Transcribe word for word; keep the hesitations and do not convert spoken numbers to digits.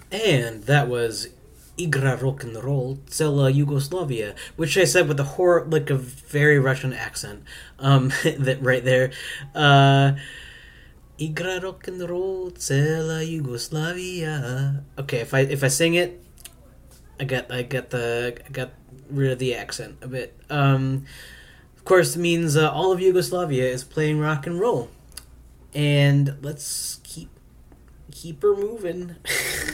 And that was Igra Rock and Roll, Cela Yugoslavia, which I said with a hor like a very Russian accent. Um, that right there. Uh, Igra Rock and Roll, Cela Yugoslavia. Okay, if I if I sing it, I got I got the I got rid of the accent a bit. Um, of course, it means uh, all of Yugoslavia is playing rock and roll, and let's keep keep her moving.